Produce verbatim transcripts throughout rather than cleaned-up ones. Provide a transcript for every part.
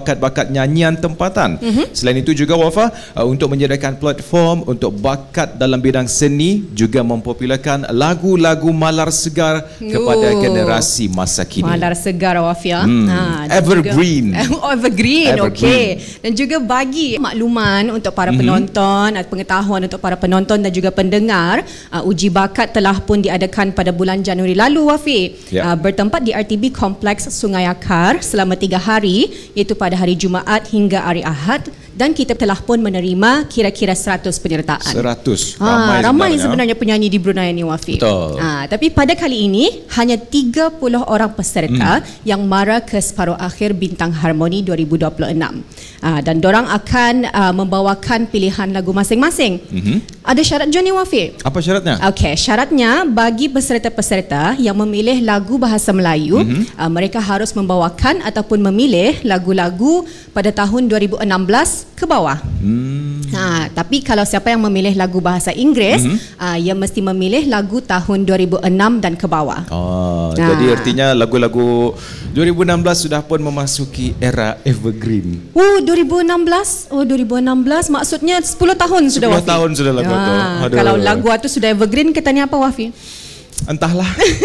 bakat-bakat nyanyian tempatan. Mm-hmm. Selain itu juga Wafa, uh, untuk menyediakan platform untuk bakat dalam bidang seni, juga mempopularkan lagu-lagu malar segar kepada oh. generasi masa kini. Malar segar Wafi ya. Hmm. Ha, Evergreen. Juga, evergreen. Evergreen. Okey. Dan juga bagi makluman untuk para mm-hmm. penonton atau pengetahuan untuk para penonton dan juga pendengar, uh, uji bakat telah pun diadakan pada bulan Januari lalu Wafi. Yeah. Uh, bertempat di R T B Kompleks Sungai Akar selama tiga hari, iaitu pada hari Jumaat hingga hari Ahad, dan kita telah pun menerima kira-kira seratus penyertaan. seratus. Ha, ramai, ramai sebenarnya. sebenarnya penyanyi di Brunei ni Wafi. Betul. Ha, tapi pada kali ini hanya tiga puluh orang peserta hmm. yang mara ke separuh akhir Bintang Harmoni dua ribu dua puluh enam. Ha, dan dorang akan uh, membawakan pilihan lagu masing-masing. Mm-hmm. Ada syarat Johnny Wafi? Apa syaratnya? Okey, syaratnya bagi peserta-peserta yang memilih lagu bahasa Melayu, mm-hmm. uh, mereka harus membawakan ataupun memilih lagu-lagu pada tahun dua ribu enam belas ke bawah. Hmm. Ha, tapi kalau siapa yang memilih lagu bahasa Inggeris, mm-hmm. uh, ia mesti memilih lagu tahun dua ribu enam dan ke bawah. Oh, ha. Jadi artinya lagu-lagu dua ribu enam belas sudah pun memasuki era evergreen. Oh, dua ribu enam belas. Oh, dua ribu enam belas maksudnya sepuluh tahun sudah Wafi. sepuluh tahun sudah lagu ha. itu. Kalau lagu itu sudah evergreen, katanya apa Wafi? Entahlah.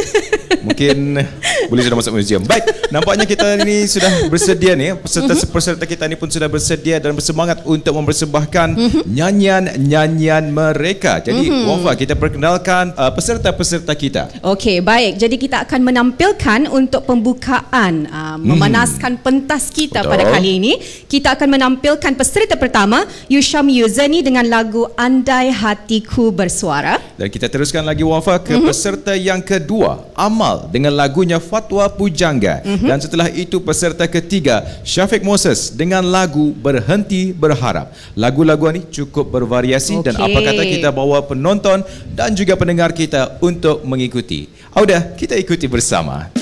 Mungkin boleh sudah masuk museum. Baik, nampaknya kita ini sudah bersedia nih. Peserta-peserta kita ini pun sudah bersedia dan bersemangat untuk mempersembahkan nyanyian-nyanyian mereka. Jadi mm-hmm. Wafa, kita perkenalkan uh, peserta-peserta kita. Okey, baik. Jadi kita akan menampilkan untuk pembukaan, uh, memanaskan hmm. pentas kita. Betul. Pada kali ini kita akan menampilkan peserta pertama, Yusham Yuzani dengan lagu Andai Hatiku Bersuara. Dan kita teruskan lagi Wafa ke mm-hmm. peserta yang kedua, Amal dengan lagunya Fatwa Pujangga. Mm-hmm. Dan setelah itu peserta ketiga, Syafiq Moses dengan lagu Berhenti Berharap. Lagu-lagu ini cukup bervariasi. Okay. Dan apa kata kita bawa penonton dan juga pendengar kita untuk mengikuti. Audah, kita ikuti bersama.